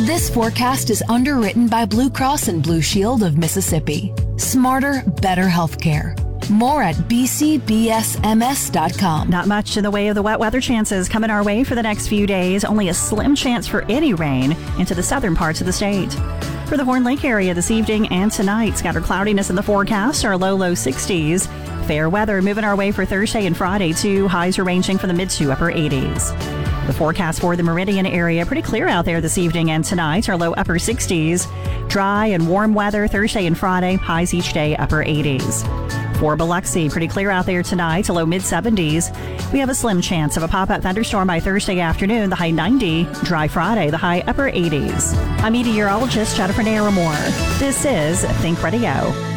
This forecast is underwritten by Blue Cross and Blue Shield of Mississippi. Smarter, better healthcare. More at bcbsms.com. Not much in the way of the wet weather chances coming our way for the next few days. Only a slim chance for any rain into the southern parts of the state. For the Horn Lake area this evening and tonight, scattered cloudiness in the forecast, our low 60s. Fair weather moving our way for Thursday and Friday, too. Highs are ranging from the mid to upper 80s. The forecast for the Meridian area, pretty clear out there this evening and tonight, our low upper 60s. Dry and warm weather Thursday and Friday, highs each day upper 80s. For Biloxi, pretty clear out there tonight, a low mid-70s. We have a slim chance of a pop-up thunderstorm by Thursday afternoon, the high 90. Dry Friday, the high upper 80s. I'm meteorologist Jennifer Naramore. This is Think Radio.